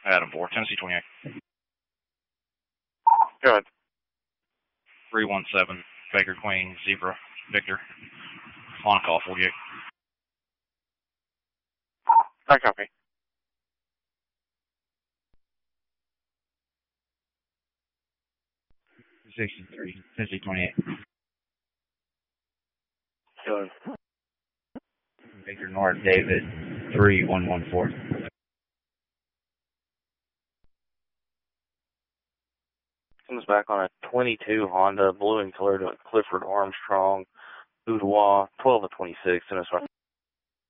Adam 4, Tennessee 28. Go ahead. 317, Baker Queen, Zebra, Victor. On call 48. I copy. Tennessee 28. Go ahead. Baker North, David 3114. Comes back on a 22 Honda, blue and colored Clifford Armstrong, Boudoir, 12 to 26, and it's